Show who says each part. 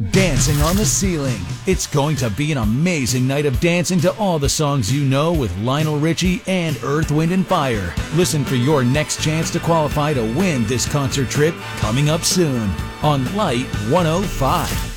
Speaker 1: Dancing on the Ceiling. It's going to be an amazing night of dancing to all the songs you know with Lionel Richie and Earth, Wind & Fire. Listen for your next chance to qualify to win this concert trip coming up soon on Light 105.